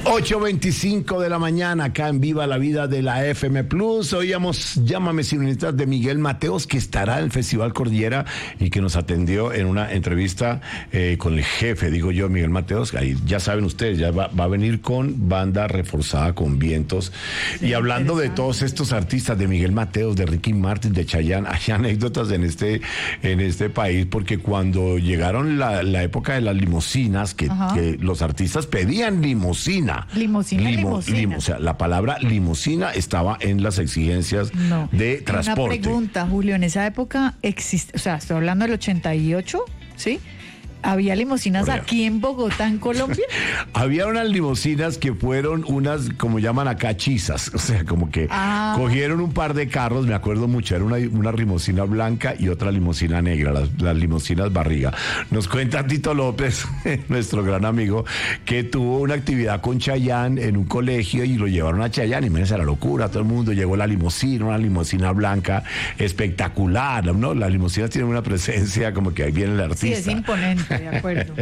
8:25 de la mañana, acá en Viva la Vida de la FM Plus. Oíamos Llámame si necesitas de Miguel Mateos, que estará en el Festival Cordillera y que nos atendió en una entrevista con el jefe, digo yo, Miguel Mateos. Ahí ya saben ustedes, ya va a venir con banda reforzada con vientos. Sí, y hablando de todos estos artistas, de Miguel Mateos, de Ricky Martin, de Chayanne, hay anécdotas en este país, porque cuando llegaron la época de las limusinas, que los artistas pedían limusina. O sea, la palabra limusina estaba en las exigencias de transporte. Una pregunta, Julio, en esa época existe, o sea, estoy hablando del 88, ¿sí? ¿Había limusinas aquí en Bogotá, en Colombia? Había unas limusinas que fueron unas, como llaman acá, chisas. O sea, como que cogieron un par de carros, me acuerdo mucho, era una limusina blanca y otra limusina negra, las limusinas barriga. Nos cuenta Tito López, nuestro gran amigo, que tuvo una actividad con Chayanne en un colegio y lo llevaron a Chayanne. Y miren, la locura, todo el mundo llegó la limusina, una limusina blanca espectacular, ¿no? Las limusinas tienen una presencia como que ahí viene el artista. Sí, es imponente. De acuerdo.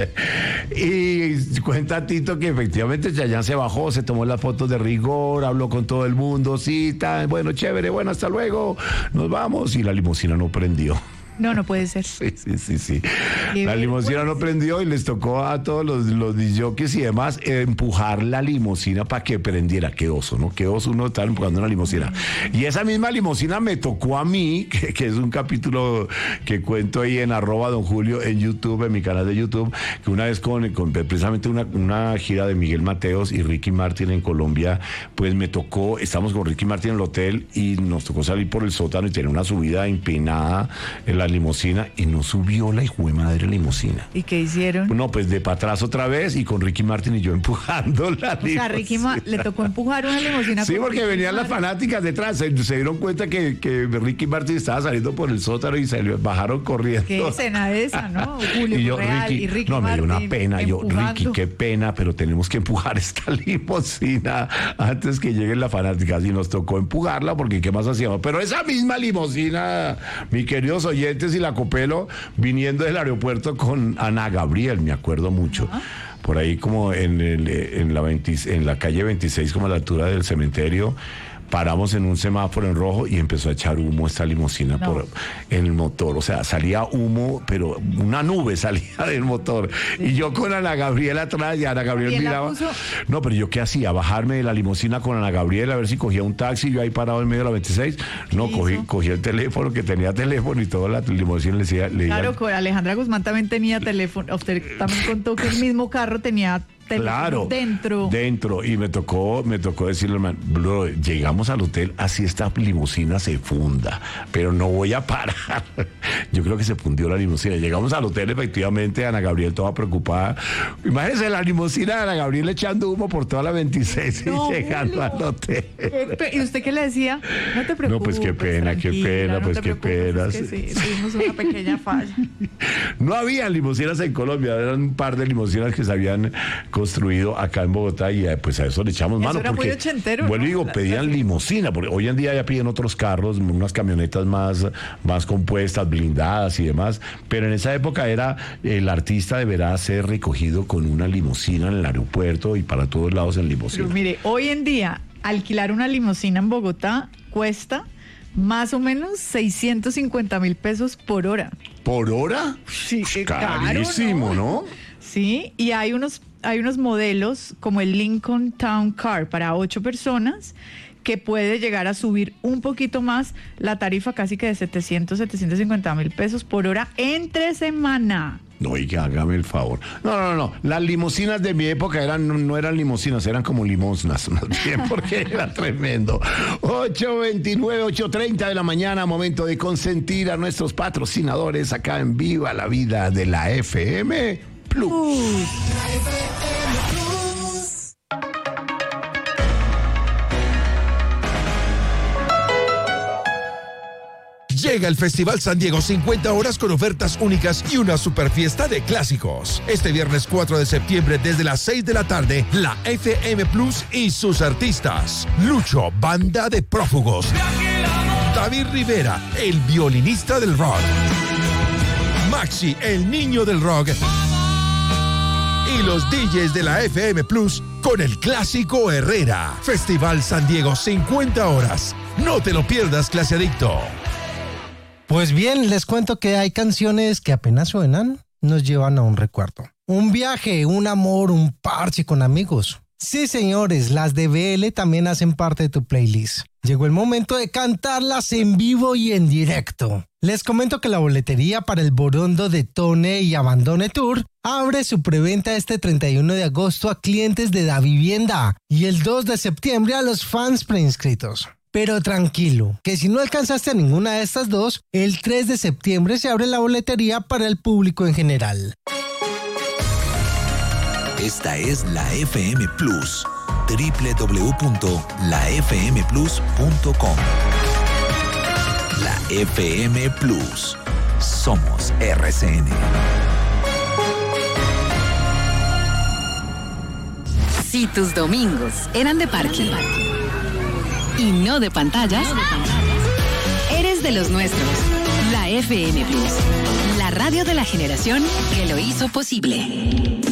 Y cuenta Tito que efectivamente Chayanne se bajó, se tomó las fotos de rigor, habló con todo el mundo, bueno, chévere, bueno, hasta luego, nos vamos, y la limusina no prendió. No puede ser. Sí. La limusina no prendió y les tocó a todos los disjockeys y demás empujar la limusina para que prendiera. Qué oso, ¿no? Qué oso uno estar empujando una limusina. Y esa misma limusina me tocó a mí, que es un capítulo que cuento ahí en @donjulio en YouTube, en mi canal de YouTube, que una vez con precisamente una gira de Miguel Mateos y Ricky Martin en Colombia, pues me tocó, estamos con Ricky Martin en el hotel y nos tocó salir por el sótano y tener una subida empinada en la limusina y no subió la hijo de madre limusina. ¿Y qué hicieron? No, pues de para atrás otra vez y con Ricky Martin y yo empujando la limusina. O sea, Ricky le tocó empujar una limusina. Sí, porque venían las fanáticas detrás, se dieron cuenta que Ricky Martin estaba saliendo por el sótano y bajaron corriendo. Qué escena esa, ¿no? Julio y yo, Real, Ricky, y Ricky no, Martin, me dio una pena, empujando. Ricky, qué pena, pero tenemos que empujar esta limusina antes que lleguen las fanáticas, y nos tocó empujarla porque qué más hacíamos. Pero esa misma limusina, mis queridos oyentes y la Copelo, viniendo del aeropuerto con Ana Gabriel, me acuerdo mucho. Por ahí como en la calle 26, como a la altura del cementerio, paramos en un semáforo en rojo y empezó a echar humo esta limusina en el motor. O sea, salía humo, pero una nube salía del motor. Sí. Y yo con Ana Gabriela atrás, y Ana Gabriel miraba. No, pero yo qué hacía, bajarme de la limusina con Ana Gabriela, a ver si cogía un taxi, yo ahí parado en medio de la 26. No, cogí el teléfono, que tenía teléfono, y toda la limusina le decía. Claro, Alejandra Guzmán también tenía teléfono. Usted también contó que el mismo carro tenía dentro, y me tocó decirle, hermano, bro, llegamos al hotel, así esta limusina se funda, pero no voy a parar. Yo creo que se fundió la limusina. Llegamos al hotel, efectivamente, Ana Gabriel toda preocupada. Imagínense la limusina de Ana Gabriel echando humo por toda la 26 y llegando al hotel. ¿Y usted qué le decía? No te preocupes. No, pues qué pena, pues qué pena. Es que sí, tuvimos una pequeña falla. No había limusinas en Colombia, eran un par de limusinas que se habían construido acá en Bogotá, y pues a eso le echamos mano. Eso era porque, muy ochentero, bueno, ¿no? digo, pedían limusina, porque hoy en día ya piden otros carros, unas camionetas más compuestas, blindadas y demás, pero en esa época era el artista deberá ser recogido con una limusina en el aeropuerto y para todos lados en limusina. Pero mire, hoy en día alquilar una limusina en Bogotá cuesta más o menos 650,000 pesos por hora. ¿Por hora? Sí, carísimo, ¿no? Sí, y hay unos modelos como el Lincoln Town Car para 8 personas que puede llegar a subir un poquito más la tarifa, casi que de 750,000 pesos por hora entre semana. No, oiga, hágame el favor. No. Las limusinas de mi época no eran limusinas, eran como limosnas, más bien, porque era tremendo. 8:29, 8:30 de la mañana, momento de consentir a nuestros patrocinadores acá en Viva la Vida de la FM Plus. Llega el Festival San Diego 50 horas con ofertas únicas y una super fiesta de clásicos. Este viernes 4 de septiembre desde las 6 de la tarde, la FM Plus y sus artistas. Lucho, banda de prófugos. David Rivera, el violinista del rock. Maxi, el niño del rock. y los DJs de la FM Plus con el Clásico Herrera. Festival San Diego 50 horas. No te lo pierdas, clase adicto. Pues bien, les cuento que hay canciones que apenas suenan, nos llevan a un recuerdo. Un viaje, un amor, un parche con amigos. Sí, señores, las de BL también hacen parte de tu playlist. Llegó el momento de cantarlas en vivo y en directo. Les comento que la boletería para el Borondo de Tone y Abandone Tour abre su preventa este 31 de agosto a clientes de Davivienda y el 2 de septiembre a los fans preinscritos. Pero tranquilo, que si no alcanzaste a ninguna de estas dos, el 3 de septiembre se abre la boletería para el público en general. Esta es la FM Plus, www.lafmplus.com. La FM Plus. Somos RCN. Si tus domingos eran de parque y no de pantallas, eres de los nuestros. La FM Plus, la radio de la generación que lo hizo posible.